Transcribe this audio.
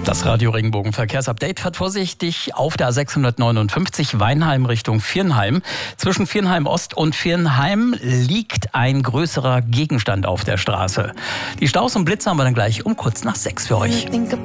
Das Radio Regenbogen Verkehrsupdate fährt vorsichtig auf der A659 Weinheim Richtung Viernheim. Zwischen Viernheim Ost und Viernheim liegt ein größerer Gegenstand auf der Straße. Die Staus und Blitze haben wir dann gleich um kurz nach 6 für euch.